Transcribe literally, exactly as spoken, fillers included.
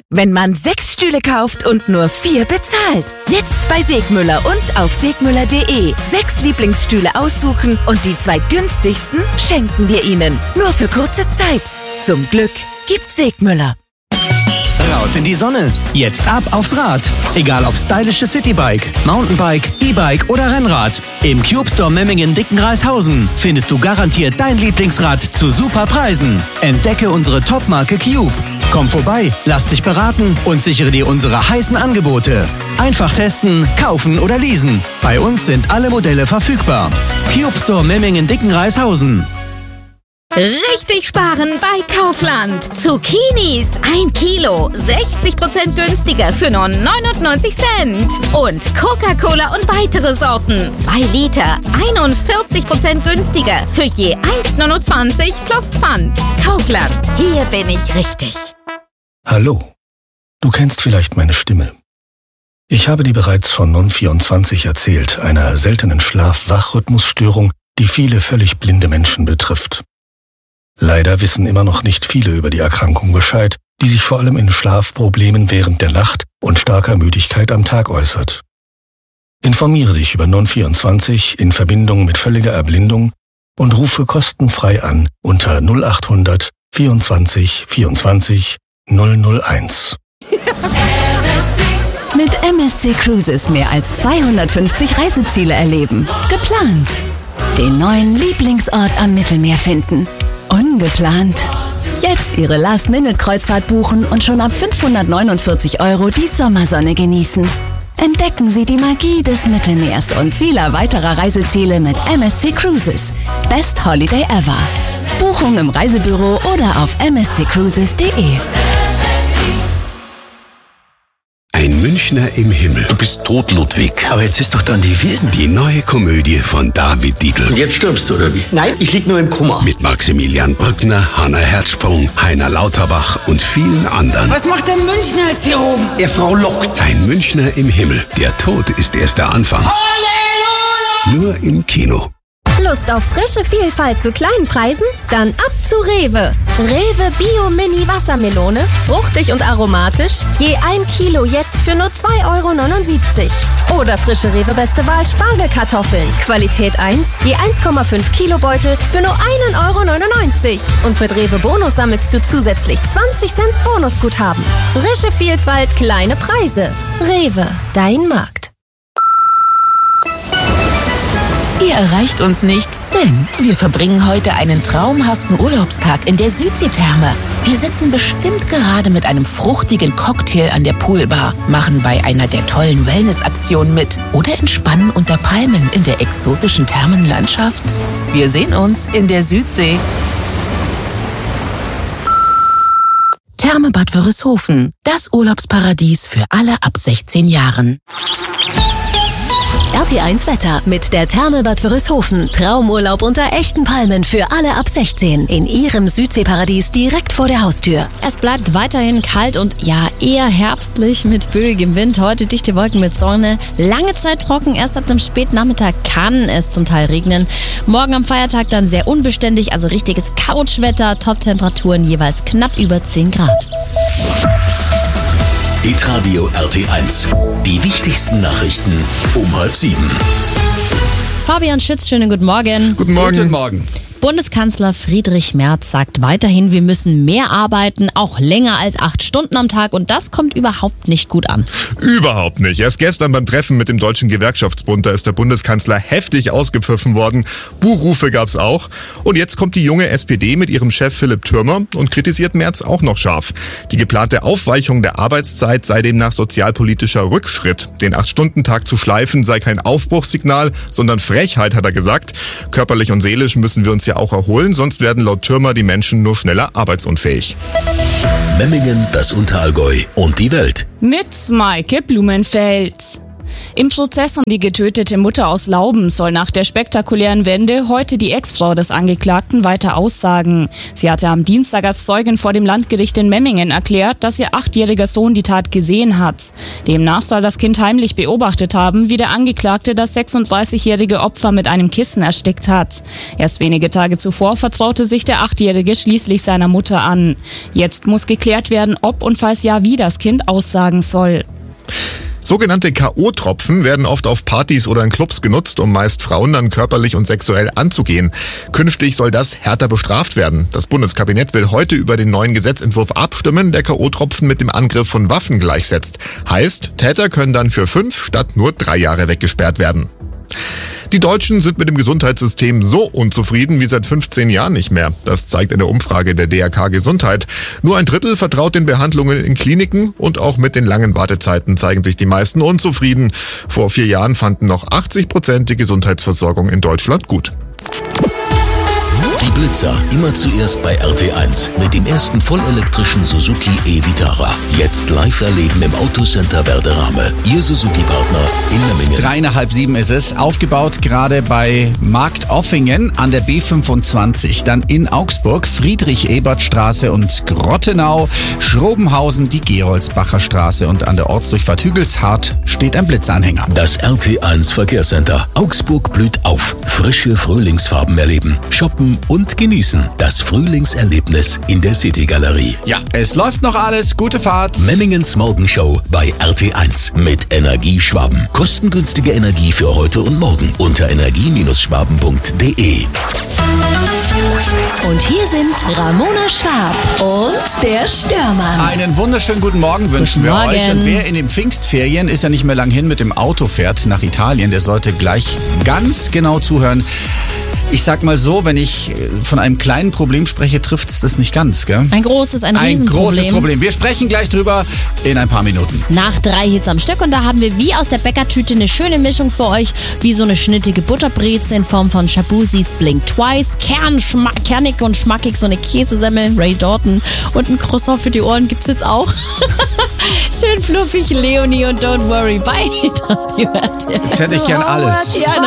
wenn man sechs Stühle kauft und nur vier bezahlt. Jetzt bei Segmüller und auf segmüller punkt de. Sechs Lieblingsstühle aussuchen und die zwei günstigsten schenken wir Ihnen. Nur für kurze Zeit. Zum Glück gibt's Segmüller. Raus in die Sonne. Jetzt ab aufs Rad. Egal ob stylische Citybike, Mountainbike, E-Bike oder Rennrad. Im Cube Store Memmingen-Dickenreishausen findest du garantiert dein Lieblingsrad zu super Preisen. Entdecke unsere Topmarke Cube. Komm vorbei, lass dich beraten und sichere dir unsere heißen Angebote. Einfach testen, kaufen oder leasen. Bei uns sind alle Modelle verfügbar. Cube Store Memmingen-Dickenreishausen. Richtig sparen bei Kaufland. Zucchinis, ein Kilo, sechzig Prozent günstiger für nur neunundneunzig Cent. Und Coca-Cola und weitere Sorten, zwei Liter, einundvierzig Prozent günstiger für je eins Komma neunundzwanzig plus Pfand. Kaufland, hier bin ich richtig. Hallo, du kennst vielleicht meine Stimme. Ich habe dir bereits von Non vierundzwanzig erzählt, einer seltenen Schlaf-Wach-Rhythmusstörung, die viele völlig blinde Menschen betrifft. Leider wissen immer noch nicht viele über die Erkrankung Bescheid, die sich vor allem in Schlafproblemen während der Nacht und starker Müdigkeit am Tag äußert. Informiere dich über Non vierundzwanzig in Verbindung mit völliger Erblindung und rufe kostenfrei an unter null achthundert vierundzwanzig vierundzwanzig null null eins. Mit M S C Cruises mehr als zweihundertfünfzig Reiseziele erleben. Geplant. Den neuen Lieblingsort am Mittelmeer finden. Ungeplant. Jetzt Ihre Last-Minute-Kreuzfahrt buchen und schon ab fünfhundertneunundvierzig Euro die Sommersonne genießen. Entdecken Sie die Magie des Mittelmeers und vieler weiterer Reiseziele mit M S C Cruises. Best Holiday ever. Buchung im Reisebüro oder auf m s c cruises punkt de. Ein Münchner im Himmel. Du bist tot, Ludwig. Aber jetzt ist doch dann die Wiesn. Die neue Komödie von David Dietl. Und jetzt stirbst du, oder wie? Nein, ich lieg nur im Koma. Mit Maximilian Brückner, Hanna Herzsprung, Heiner Lauterbach und vielen anderen. Was macht der Münchner jetzt hier oben? Er frohlockt. Ein Münchner im Himmel. Der Tod ist erst der Anfang. Halleluja! Nur im Kino. Lust auf frische Vielfalt zu kleinen Preisen? Dann ab zu Rewe. Rewe Bio Mini Wassermelone, fruchtig und aromatisch, je ein Kilo jetzt für nur zwei Euro neunundsiebzig. Oder frische Rewe Beste Wahl Spargelkartoffeln, Qualität eins, je eins Komma fünf Kilo Beutel für nur einen Euro neunundneunzig. Und mit Rewe Bonus sammelst du zusätzlich zwanzig Cent Bonusguthaben. Frische Vielfalt, kleine Preise. Rewe, dein Markt. Ihr erreicht uns nicht, denn wir verbringen heute einen traumhaften Urlaubstag in der Südseetherme. Wir sitzen bestimmt gerade mit einem fruchtigen Cocktail an der Poolbar, machen bei einer der tollen Wellnessaktionen mit oder entspannen unter Palmen in der exotischen Thermenlandschaft. Wir sehen uns in der Südsee. Therme Bad Wörishofen, das Urlaubsparadies für alle ab sechzehn Jahren. R T eins Wetter mit der Therme Bad Wörishofen. Traumurlaub unter echten Palmen für alle ab sechzehn. In Ihrem Südseeparadies direkt vor der Haustür. Es bleibt weiterhin kalt und ja, eher herbstlich mit böigem Wind. Heute dichte Wolken mit Sonne. Lange Zeit trocken. Erst ab dem Spätnachmittag kann es zum Teil regnen. Morgen am Feiertag dann sehr unbeständig, also richtiges Couchwetter. Top-Temperaturen jeweils knapp über zehn Grad. Hitradio R T eins. Die wichtigsten Nachrichten um halb sieben. Fabian Schütz, schönen guten Morgen. Guten Morgen. Guten Morgen. Bundeskanzler Friedrich Merz sagt weiterhin, wir müssen mehr arbeiten, auch länger als acht Stunden am Tag, und das kommt überhaupt nicht gut an. Überhaupt nicht. Erst gestern beim Treffen mit dem Deutschen Gewerkschaftsbund, da ist der Bundeskanzler heftig ausgepfiffen worden. Buhrufe gab's auch. Und jetzt kommt die junge S P D mit ihrem Chef Philipp Türmer und kritisiert Merz auch noch scharf. Die geplante Aufweichung der Arbeitszeit sei demnach sozialpolitischer Rückschritt. Den acht-Stunden-Tag zu schleifen sei kein Aufbruchssignal, sondern Frechheit, hat er gesagt. Körperlich und seelisch müssen wir uns ja auch erholen, sonst werden laut Türmer die Menschen nur schneller arbeitsunfähig. Memmingen, das Unterallgäu und die Welt. Mit Maike Blumenfeld. Im Prozess um die getötete Mutter aus Lauben soll nach der spektakulären Wende heute die Ex-Frau des Angeklagten weiter aussagen. Sie hatte am Dienstag als Zeugin vor dem Landgericht in Memmingen erklärt, dass ihr achtjähriger Sohn die Tat gesehen hat. Demnach soll das Kind heimlich beobachtet haben, wie der Angeklagte das sechsunddreißigjährige Opfer mit einem Kissen erstickt hat. Erst wenige Tage zuvor vertraute sich der Achtjährige schließlich seiner Mutter an. Jetzt muss geklärt werden, ob und falls ja, wie das Kind aussagen soll. Sogenannte K O-Tropfen werden oft auf Partys oder in Clubs genutzt, um meist Frauen dann körperlich und sexuell anzugehen. Künftig soll das härter bestraft werden. Das Bundeskabinett will heute über den neuen Gesetzentwurf abstimmen, der K O-Tropfen mit dem Angriff von Waffen gleichsetzt. Heißt, Täter können dann für fünf statt nur drei Jahre weggesperrt werden. Die Deutschen sind mit dem Gesundheitssystem so unzufrieden wie seit fünfzehn Jahren nicht mehr. Das zeigt eine Umfrage der D R K Gesundheit. Nur ein Drittel vertraut den Behandlungen in Kliniken und auch mit den langen Wartezeiten zeigen sich die meisten unzufrieden. Vor vier Jahren fanden noch achtzig Prozent die Gesundheitsversorgung in Deutschland gut. Die Blitzer immer zuerst bei R T eins mit dem ersten vollelektrischen Suzuki e-Vitara. Jetzt live erleben im Autocenter Werderame. Ihr Suzuki-Partner in Memmingen. Dreieinhalb sieben ist es. Aufgebaut gerade bei Marktoffingen an der B fünfundzwanzig. Dann in Augsburg, Friedrich-Ebert-Straße und Grottenau, Schrobenhausen, die Geroldsbacher Straße und an der Ortsdurchfahrt Hügelshardt steht ein Blitzanhänger. Das R T eins Verkehrscenter. Augsburg blüht auf. Frische Frühlingsfarben erleben. Shoppen und genießen das Frühlingserlebnis in der City-Galerie. Ja, es läuft noch alles. Gute Fahrt. Memmingens Morgenshow bei R T eins mit Energie Schwaben. Kostengünstige Energie für heute und morgen unter energie Schwaben punkt de. Und hier sind Ramona Schwab und der Störmann. Einen wunderschönen guten Morgen wünschen wir Morgen. euch. Und wer in den Pfingstferien ist ja nicht mehr lang hin mit dem Auto fährt nach Italien, der sollte gleich ganz genau zuhören. Ich sag mal so, wenn ich von einem kleinen Problem spreche, trifft's das nicht ganz, gell? Ein großes, ein Riesenproblem. Ein großes Problem. Wir sprechen gleich drüber in ein paar Minuten. Nach drei Hits am Stück und da haben wir wie aus der Bäckertüte eine schöne Mischung für euch, wie so eine schnittige Butterbreze in Form von Shabusis Blink Twice, Kern, kernig und schmackig, so eine Käsesemmel, Ray Dalton und ein Croissant für die Ohren gibt's jetzt auch. Schön fluffig, Leonie und Don't Worry bei Radio R T L. Jetzt hätte ich gern alles. Ja,